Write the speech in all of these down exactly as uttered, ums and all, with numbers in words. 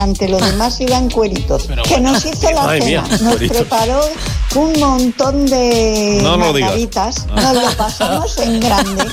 ante los demás iban cueritos. Pero que bueno. nos hizo la Ay, cena, mía, nos cueritos. preparó un montón de No lo digas. margaritas, nos lo pasamos en grande.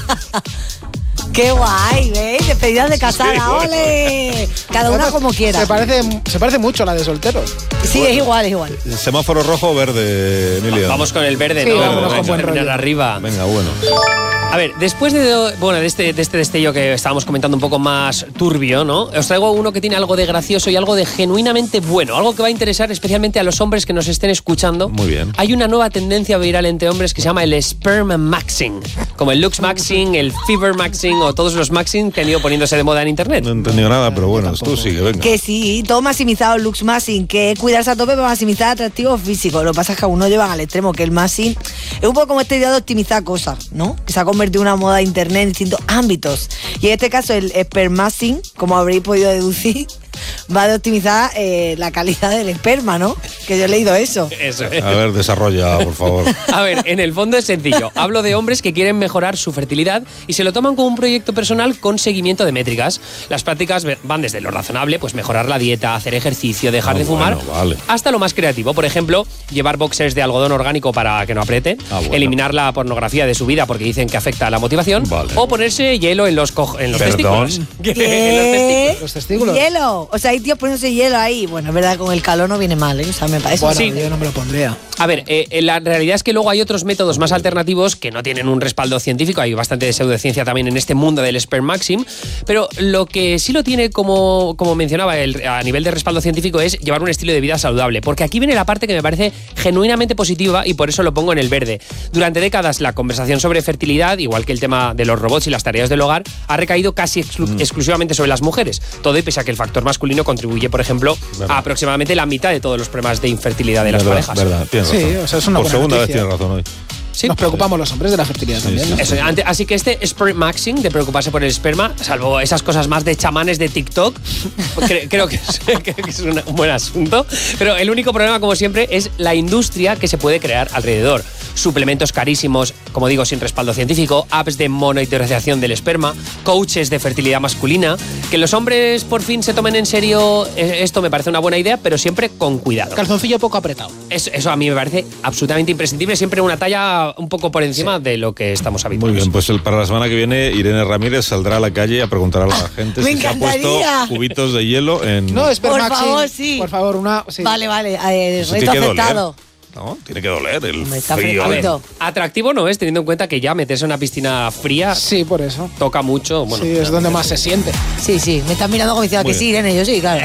¡Qué guay! ¿Veis? Despedidas de casada, Sí, bueno. ¡ole! Cada una como quiera. Se parece, se parece mucho a la de solteros. Sí, es igual, es igual. Semáforo rojo o verde, Emilio. Vamos con el verde, Sí, ¿no? vámonos Vamos con a buen terminar rollo. arriba. Venga, bueno. A ver, después de, bueno, de, este, de este destello que estábamos comentando un poco más turbio, ¿no? Os traigo uno que tiene algo de gracioso y algo de genuinamente bueno. Algo que va a interesar especialmente a los hombres que nos estén escuchando. Muy bien. Hay una nueva tendencia viral entre hombres que se llama el sperm maxing. Como el lux maxing, el fever maxing o todos los maxing que han ido poniéndose de moda en internet. No he entendido nada, pero bueno, tú sigue, venga. Que sí, todo maximizado, looks maxing, que es cuidarse a tope para maximizar atractivo físico. Lo que pasa es que algunos llevan al extremo, que el maxing es un poco como esta idea de optimizar cosas, ¿no? Que se ha convertido en una moda de internet en distintos ámbitos. Y en este caso el spermaxing, como habréis podido deducir, va de optimizar eh, la calidad del esperma, ¿no? Que yo he leído eso. Eso es. A ver, desarrolla, por favor. A ver, en el fondo es sencillo. Hablo de hombres que quieren mejorar su fertilidad y se lo toman como un proyecto personal con seguimiento de métricas. Las prácticas van desde lo razonable, pues mejorar la dieta, hacer ejercicio, dejar Ah, de fumar, bueno, vale. hasta lo más creativo. Por ejemplo, llevar boxers de algodón orgánico para que no apriete, Ah, bueno. eliminar la pornografía de su vida porque dicen que afecta a la motivación, Vale. o ponerse hielo en los, co- en los Perdón. testículos. ¿Qué? En los testículos. Los testículos. Hielo. O sea, hay tíos poniéndose hielo ahí. Bueno, es verdad que con el calor no viene mal, ¿eh? O sea, me parece... Bueno, Sí. yo no me lo pondría. A ver, eh, la realidad es que luego hay otros métodos más alternativos que no tienen un respaldo científico. Hay bastante de pseudociencia también en este mundo del sperm maxim. Pero lo que sí lo tiene, como, como mencionaba, el, a nivel de respaldo científico es llevar un estilo de vida saludable. Porque aquí viene la parte que me parece genuinamente positiva y por eso lo pongo en el verde. Durante décadas la conversación sobre fertilidad, igual que el tema de los robots y las tareas del hogar, ha recaído casi exclu- Mm. exclusivamente sobre las mujeres. Todo y pese a que el factor masculino contribuye, por ejemplo, Verdad. a aproximadamente la mitad de todos los problemas de infertilidad de las verdad, parejas. verdad, tienes Sí, razón. o sea, es una Por buena segunda vez noticia. tienes razón hoy. Sí. Nos preocupamos los hombres de la fertilidad también, sí. ¿no? Eso, ante- así que este sperm maxing, de preocuparse por el esperma, salvo esas cosas más de chamanes de TikTok, cre- creo que es, creo que es una- un buen asunto. Pero el único problema, como siempre, es la industria que se puede crear alrededor. Suplementos carísimos, como digo, sin respaldo científico, apps de monitorización del esperma, coaches de fertilidad masculina. Que los hombres por fin se tomen en serio eh, esto me parece una buena idea, pero siempre con cuidado. Calzoncillo poco apretado. Eso, eso a mí me parece absolutamente imprescindible, siempre una talla un poco por encima de lo que estamos habituados. Muy bien, pues el, para la semana que viene Irene Ramírez saldrá a la calle a preguntar a la gente me si se ha puesto encantaría. cubitos de hielo en... No, Por Spermaxing. favor, sí. Por favor, una... sí. Vale, vale, eh, Eso reto tiene que doler. aceptado. No, tiene que doler el Me está frío. A ver, Perfecto. atractivo no es, teniendo en cuenta que ya meterse en una piscina fría Sí, por eso. toca mucho. Bueno, sí, es donde más se siente. Sí, sí, me están mirando como diciendo Muy que sí, bien. Irene, yo sí, claro.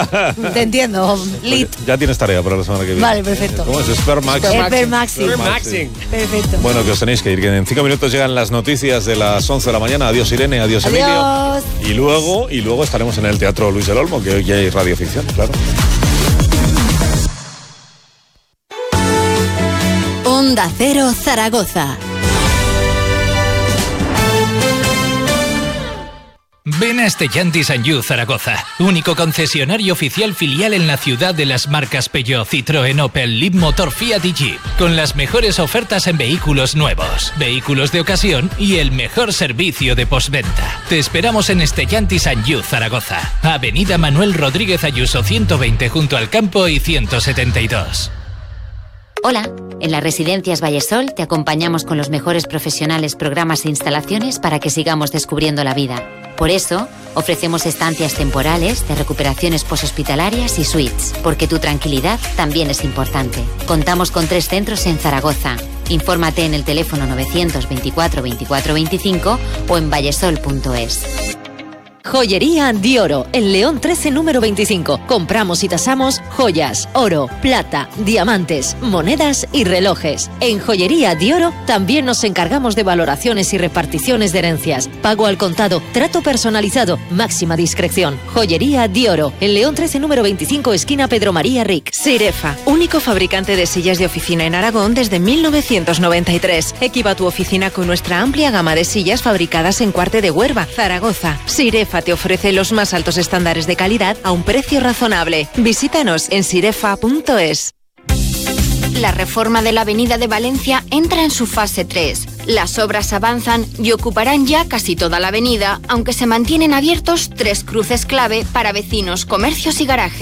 Te entiendo, Lit. Ya tienes tarea para la semana que viene. Vale, perfecto. ¿Cómo es? Spermax. Sperm maxing. Sperm maxing. Perfecto. Bueno, que os tenéis que ir, que en cinco minutos llegan las noticias de las once de la mañana. Adiós Irene, adiós Emilio. Adiós. Y luego, y luego estaremos en el Teatro Luis del Olmo, que hoy ya hay radioficción, claro. Onda Cero Zaragoza. Ven a Stellantis and You Zaragoza, único concesionario oficial filial en la ciudad de las marcas Peugeot, Citroën, Opel, Leapmotor, Fiat y Jeep, con las mejores ofertas en vehículos nuevos, vehículos de ocasión y el mejor servicio de postventa. Te esperamos en Stellantis and You Zaragoza, Avenida Manuel Rodríguez Ayuso ciento veinte junto al campo y ciento setenta y dos. Hola, en las Residencias Vallesol te acompañamos con los mejores profesionales, programas e instalaciones para que sigamos descubriendo la vida. Por eso, ofrecemos estancias temporales, de recuperaciones poshospitalarias y suites, porque tu tranquilidad también es importante. Contamos con tres centros en Zaragoza. Infórmate en el teléfono novecientos veinticuatro veinticuatro veinticinco o en vallesol punto es. Joyería Dioro, en León trece número veinticinco. Compramos y tasamos joyas, oro, plata, diamantes, monedas y relojes. En Joyería Dioro también nos encargamos de valoraciones y reparticiones de herencias. Pago al contado, trato personalizado, máxima discreción. Joyería Dioro, en León trece número veinticinco, esquina Pedro María Ric. Sirefa, único fabricante de sillas de oficina en Aragón desde mil novecientos noventa y tres. Equipa tu oficina con nuestra amplia gama de sillas fabricadas en Cuarte de Huerva, Zaragoza. Sirefa te ofrece los más altos estándares de calidad a un precio razonable. Visítanos en sirefa punto es. La reforma de la Avenida de Valencia entra en su fase tres. Las obras avanzan y ocuparán ya casi toda la avenida, aunque se mantienen abiertos tres cruces clave para vecinos, comercios y garajes.